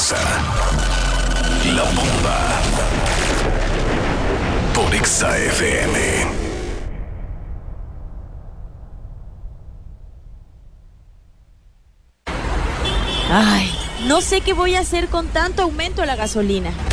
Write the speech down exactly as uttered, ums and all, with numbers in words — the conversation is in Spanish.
poderosa. La Bomba. Por Exa F M. Ay, no sé qué voy a hacer con tanto aumento a la gasolina.